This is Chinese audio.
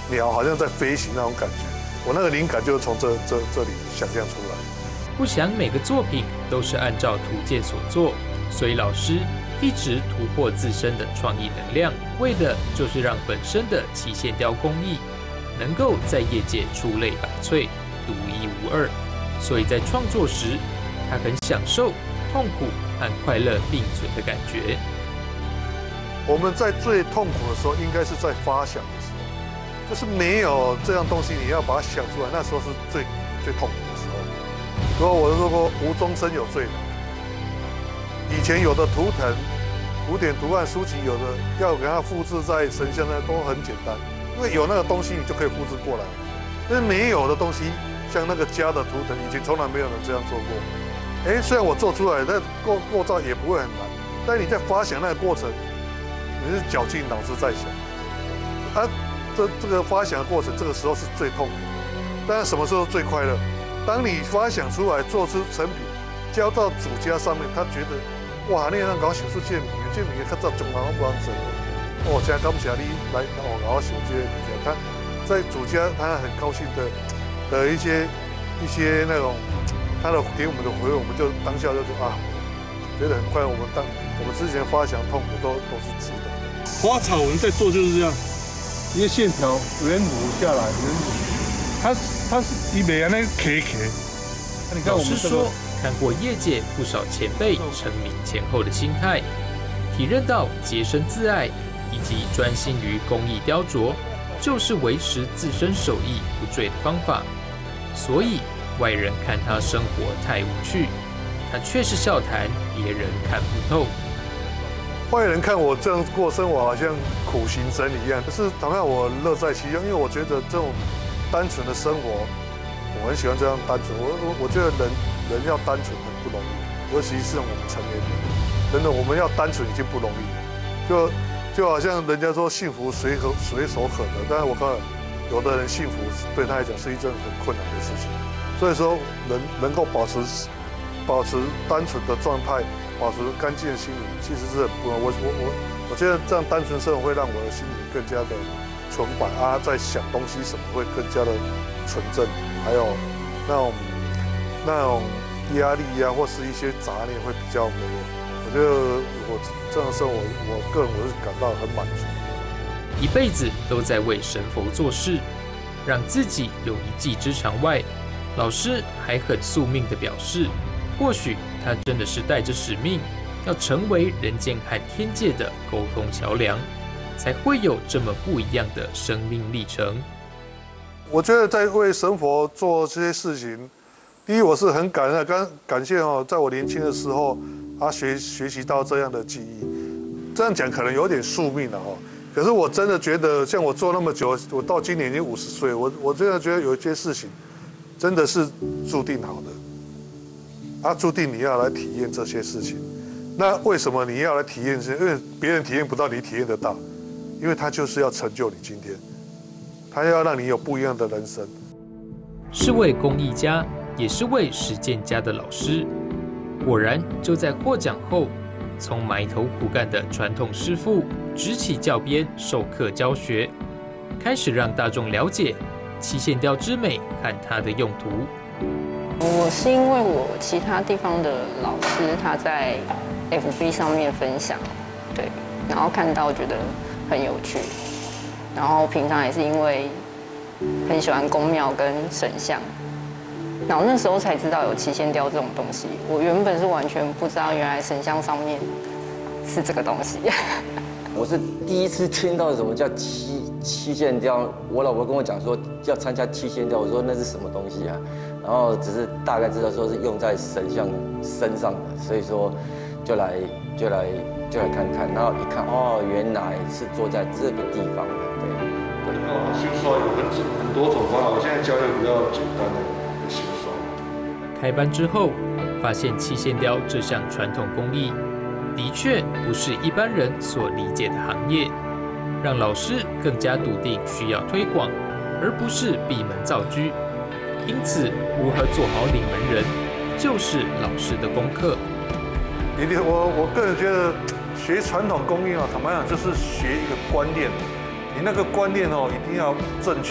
鸟好像在飞行那种感觉。我那个灵感就是从这里想象出来。 不想每个作品都是按照图鉴所做，所以老师一直突破自身的创意能量，为的就是让本身的漆线雕工艺能够在业界出类拔萃、独一无二。所以在创作时，他很享受痛苦和快乐并存的感觉。 我们在最痛苦的时候，应该是在发想的时候，就是没有这样东西，你要把它想出来，那时候是最痛苦的时候。如果我说过无中生有最难，以前有的图腾、古典图案书籍，有的要给它复制在神像那都很简单，因为有那个东西你就可以复制过来。但是没有的东西，像那个家的图腾，以前从来没有人这样做过。虽然我做出来，但构造也不会很难，但是你在发想那个过程，你是绞尽脑汁在想。这个发想的过程，这个时候是最痛苦的。但是什么时候最快乐？当你发想出来，做出成品，交到主家上面，他觉得，哇，你让搞手术这物件较早从来不人做。真感谢你来搞我手这个物件。他在主家，他很高兴的一些那种，他的给我们的回应，我们就当下就觉得很快。我们之前发想痛苦都是值得的。 花草纹在做就是这样，一个线条圆弧下来，它是一美安那K。 老师说，看过业界不少前辈成名前后的心态，体认到洁身自爱以及专心于工艺雕琢，就是维持自身手艺不坠的方法。所以外人看他生活太无趣，他却是笑谈别人看不透。 外人看我这样过生活，好像苦行僧一样。可是同样我乐在其中，因为我觉得这种单纯的生活，我很喜欢这样单纯。我觉得人要单纯很不容易，尤其是我们成年人，真的我们要单纯已经不容易。就好像人家说幸福随手可得，但是我看有的人幸福对他来讲是一件很困难的事情。所以说人能够保持单纯的状态，保持干净的心灵，其实是很不容易。我觉得这样单纯生活会让我的心灵更加的纯白在想东西什么会更加的纯正，还有那种压力或是一些杂念会比较没有。我觉得我这样的生活，我个人是感到很满足。 一辈子都在为神佛做事，让自己有一技之长外，老师还很宿命地表示，或许他真的是带着使命，要成为人间和天界的沟通桥梁，才会有这么不一样的生命历程。 我觉得在为神佛做这些事情，第一我是很感谢在我年轻的时候学习到这样的技艺。这样讲可能有点宿命了可是我真的觉得，像我做那么久，我到今年已经50岁，我真的觉得有一些事情真的是注定好的。注定你要来体验这些事情。那为什么你要来体验这些？因为别人体验不到，你体验得到，因为他就是要成就你今天，他要让你有不一样的人生。 是位工艺家，也是位实践家的老师。果然，就在获奖后，从埋头苦干的传统师傅执起教鞭授课教学，开始让大众了解漆线雕之美和它的用途。 我是因为我其他地方的老师他在 FB 上面分享，对，然后看到觉得很有趣，然后平常也是因为很喜欢宫庙跟神像，然后那时候才知道有漆线雕这种东西。我原本是完全不知道，原来神像上面是这个东西。 我是第一次听到什么叫漆线雕，我老婆跟我讲说要参加漆线雕，我说那是什么东西啊？然后只是大概知道说是用在神像身上的，所以说就来看看，然后一看原来是坐在这个地方的，对。 新刷有很多种方法，我现在教一个比较简单的新刷。 开班之后，发现漆线雕这项传统工艺的确不是一般人所理解的行业，让老师更加笃定需要推广，而不是闭门造车。因此，如何做好领门人，就是老师的功课。 我个人觉得，学传统工艺坦白讲就是学一个观念。 你那个观念哦一定要正确。